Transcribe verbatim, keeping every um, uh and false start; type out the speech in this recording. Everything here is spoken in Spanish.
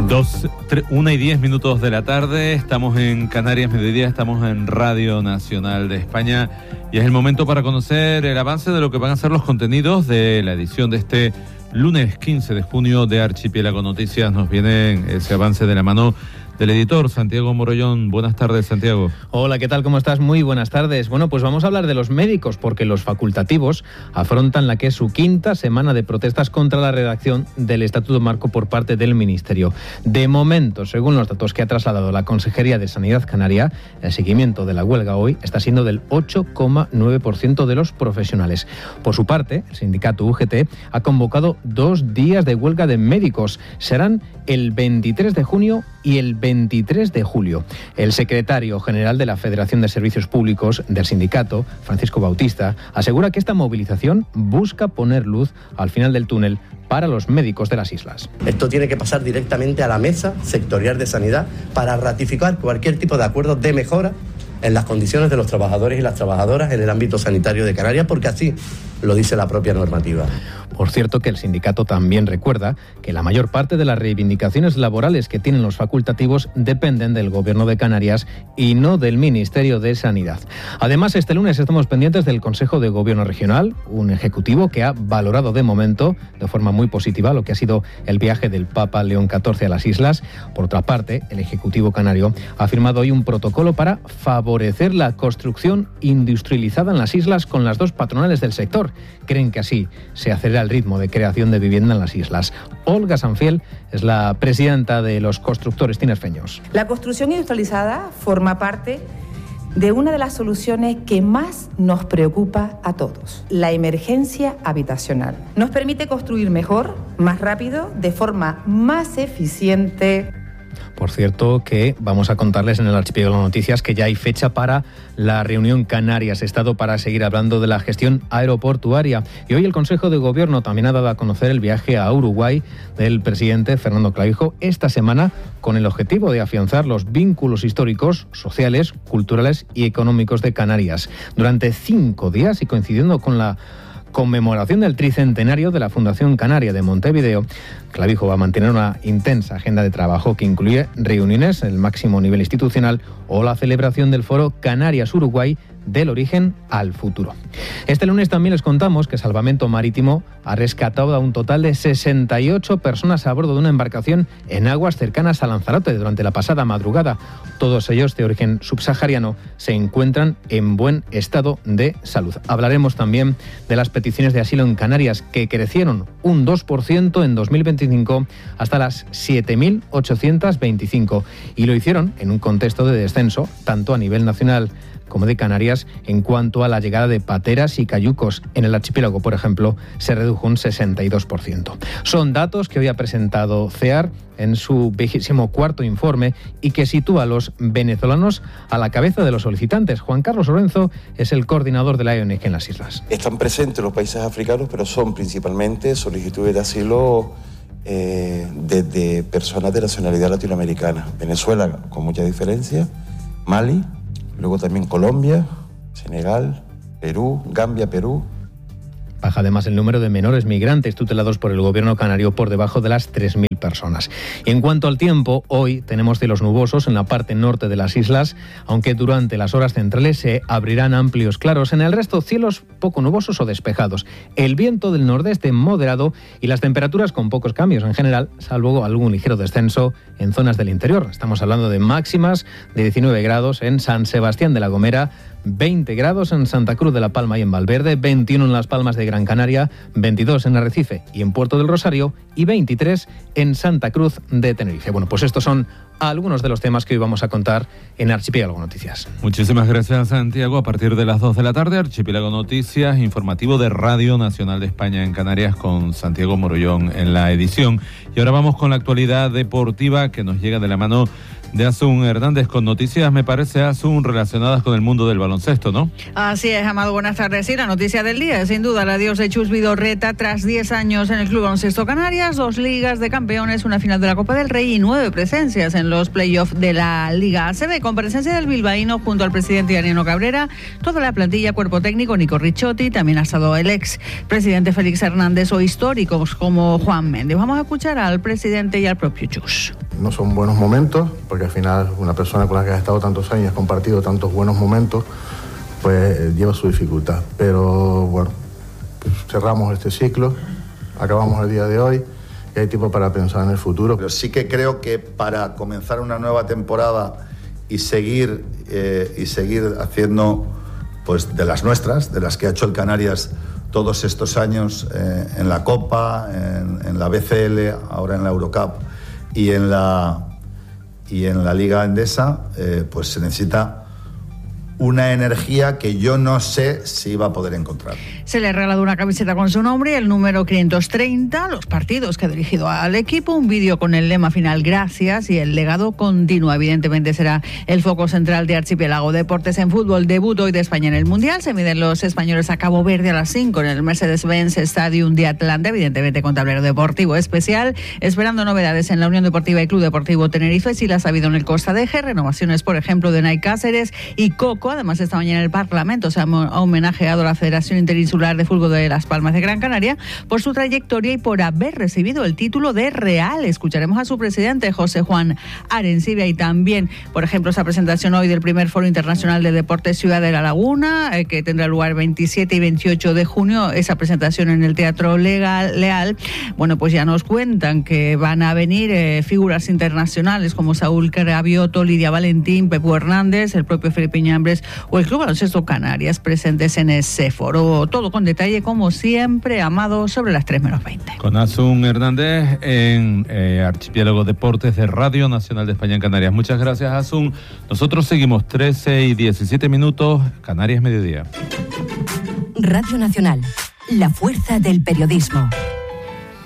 Dos, tre, una y diez minutos de la tarde, estamos en Canarias Mediodía, estamos en Radio Nacional de España y es el momento para conocer el avance de lo que van a ser los contenidos de la edición de este lunes quince de junio de Archipiélago Noticias. Nos viene ese avance de la mano del editor Santiago Morollón. Buenas tardes, Santiago. Hola, ¿qué tal? ¿Cómo estás? Muy buenas tardes. Bueno, pues vamos a hablar de los médicos, porque los facultativos afrontan la que es su quinta semana de protestas contra la redacción del Estatuto Marco por parte del Ministerio. De momento, según los datos que ha trasladado la Consejería de Sanidad Canaria, el seguimiento de la huelga hoy está siendo del ocho coma nueve por ciento de los profesionales. Por su parte, el sindicato U G T ha convocado dos días de huelga de médicos. Serán el veintitrés de junio y el veintitrés de julio. El secretario general de la Federación de Servicios Públicos del sindicato, Francisco Bautista, asegura que esta movilización busca poner luz al final del túnel para los médicos de las islas. Esto tiene que pasar directamente a la mesa sectorial de sanidad para ratificar cualquier tipo de acuerdo de mejora en las condiciones de los trabajadores y las trabajadoras en el ámbito sanitario de Canarias, porque así lo dice la propia normativa. Por cierto, que el sindicato también recuerda que la mayor parte de las reivindicaciones laborales que tienen los facultativos dependen del Gobierno de Canarias y no del Ministerio de Sanidad. Además, este lunes estamos pendientes del Consejo de Gobierno Regional, un ejecutivo que ha valorado de momento de forma muy positiva lo que ha sido el viaje del Papa León catorce a las islas. Por otra parte, el Ejecutivo Canario ha firmado hoy un protocolo para favorecer la construcción industrializada en las islas con las dos patronales del sector. Creen que así se acelera el ritmo de creación de vivienda en las islas. Olga Sanfiel es la presidenta de los constructores tinerfeños. La construcción industrializada forma parte de una de las soluciones que más nos preocupa a todos, la emergencia habitacional. Nos permite construir mejor, más rápido, de forma más eficiente. Por cierto, que vamos a contarles en el Archipiélago Noticias que ya hay fecha para la reunión Canarias-Estado para seguir hablando de la gestión aeroportuaria. Y hoy el Consejo de Gobierno también ha dado a conocer el viaje a Uruguay del presidente Fernando Clavijo esta semana con el objetivo de afianzar los vínculos históricos, sociales, culturales y económicos de Canarias. Durante cinco días y coincidiendo con la conmemoración del tricentenario de la Fundación Canaria de Montevideo, Clavijo va a mantener una intensa agenda de trabajo que incluye reuniones en el máximo nivel institucional o la celebración del foro Canarias-Uruguay del origen al futuro. Este lunes también les contamos que Salvamento Marítimo ha rescatado a un total de sesenta y ocho personas a bordo de una embarcación en aguas cercanas a Lanzarote durante la pasada madrugada. Todos ellos de origen subsahariano se encuentran en buen estado de salud. Hablaremos también de las peticiones de asilo en Canarias, que crecieron un dos por ciento en dos mil veinticinco hasta las siete mil ochocientos veinticinco, y lo hicieron en un contexto de descenso tanto a nivel nacional como de Canarias en cuanto a la llegada de pateras y cayucos. En el archipiélago, por ejemplo, se redujo un sesenta y dos por ciento. Son datos que hoy ha presentado CEAR en su vigésimo cuarto informe y que sitúa a los venezolanos a la cabeza de los solicitantes. Juan Carlos Lorenzo es el coordinador de la O N G en las islas. Están presentes los países africanos, pero son principalmente solicitudes de asilo eh, desde personas de nacionalidad latinoamericana. Venezuela, con mucha diferencia, Mali, luego también Colombia, Senegal, Perú, Gambia, Perú. Baja además el número de menores migrantes tutelados por el gobierno canario por debajo de las tres mil personas. Y en cuanto al tiempo, hoy tenemos cielos nubosos en la parte norte de las islas, aunque durante las horas centrales se abrirán amplios claros. En el resto, cielos poco nubosos o despejados. El viento del nordeste moderado y las temperaturas con pocos cambios en general, salvo algún ligero descenso en zonas del interior. Estamos hablando de máximas de diecinueve grados en San Sebastián de la Gomera, veinte grados en Santa Cruz de la Palma y en Valverde, veintiuno en Las Palmas de Gran Canaria, veintidós en Arrecife y en Puerto del Rosario y veintitrés en Santa Cruz de Tenerife. Bueno, pues estos son algunos de los temas que hoy vamos a contar en Archipiélago Noticias. Muchísimas gracias, Santiago. A partir de las dos de la tarde, Archipiélago Noticias, informativo de Radio Nacional de España en Canarias con Santiago Morollón en la edición. Y ahora vamos con la actualidad deportiva que nos llega de la mano de Asun Hernández con noticias, me parece, Asun, relacionadas con el mundo del baloncesto, ¿no? Así es, Amado, buenas tardes. Sí, la noticia del día, sin duda, el adiós de Chus Vidorreta tras diez años en el Club Baloncesto Canarias, dos ligas de campeones, una final de la Copa del Rey y nueve presencias en los playoffs de la Liga A C B, con presencia del bilbaíno junto al presidente Daniel Cabrera, toda la plantilla, cuerpo técnico, Nico Ricciotti, también ha estado el ex presidente Félix Hernández o históricos como Juan Méndez. Vamos a escuchar al presidente y al propio Chus. no son buenos momentos, porque al final una persona con la que has estado tantos años, has compartido tantos buenos momentos, pues eh, lleva su dificultad. Pero bueno, pues cerramos este ciclo, acabamos el día de hoy y hay tiempo para pensar en el futuro. Pero sí que creo que para comenzar una nueva temporada y seguir, eh, y seguir haciendo pues de las nuestras, de las que ha hecho el Canarias todos estos años eh, en la Copa, en, en la B C L, ahora en la Eurocup y en la, y en la Liga Endesa, eh, pues se necesita una energía que yo no sé si iba a poder encontrar. Se le ha regalado una camiseta con su nombre, el número quinientos treinta, los partidos que ha dirigido al equipo, un vídeo con el lema final gracias y el legado continúa. Evidentemente será el foco central de Archipiélago. Deportes en fútbol, debut hoy de España en el Mundial. Se miden los españoles a Cabo Verde a las cinco en el Mercedes-Benz Stadium de Atlanta, evidentemente con tablero deportivo especial, esperando novedades en la Unión Deportiva y Club Deportivo Tenerife, si las ha habido en el Costa de Eje, renovaciones por ejemplo de Nay Cáceres y Coco. Además, esta mañana el Parlamento se ha homenajeado a la Federación Interinsular de Fútbol de Las Palmas de Gran Canaria por su trayectoria y por haber recibido el título de Real. Escucharemos a su presidente, José Juan Arencibia, y también, por ejemplo, esa presentación hoy del primer Foro Internacional de Deportes Ciudad de la Laguna, eh, que tendrá lugar veintisiete y veintiocho de junio, esa presentación en el Teatro Legal, Leal. Bueno, pues ya nos cuentan que van a venir eh, figuras internacionales como Saúl Cravioto, Lidia Valentín, Pepu Hernández, el propio Felipe Ñambres o el Club Baloncesto Canarias presentes en ese foro. Todo con detalle, como siempre, Amado, sobre las tres menos veinte. Con Asun Hernández en eh, Archipiélago Deportes de Radio Nacional de España en Canarias. Muchas gracias, Asun. Nosotros seguimos trece y diecisiete minutos, Canarias Mediodía. Radio Nacional, la fuerza del periodismo.